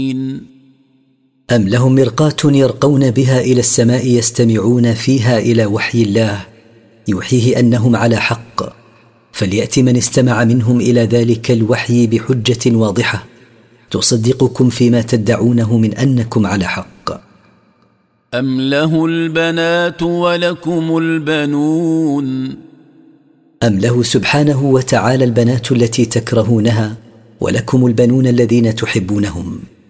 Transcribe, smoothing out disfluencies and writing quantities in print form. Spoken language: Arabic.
أم لهم مرقاة يرقون بها إلى السماء يستمعون فيها إلى وحي الله يوحيه أنهم على حق، فليأت من استمع منهم إلى ذلك الوحي بحجة واضحة تصدقكم فيما تدعونه من أنكم على حق. أم له البنات ولكم البنون؟ أم له سبحانه وتعالى البنات التي تكرهونها ولكم البنون الذين تحبونهم؟